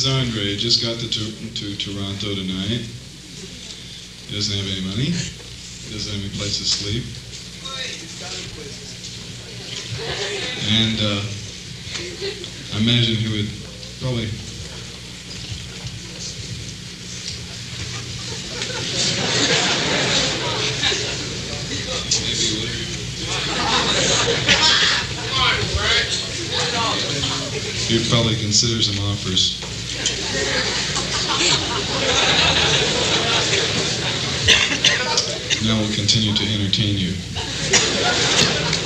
is Andre. Just got to Toronto tonight. He doesn't have any money. He doesn't have any place to sleep. And I imagine he would probably he would probably consider some offers. Now we'll continue to entertain you.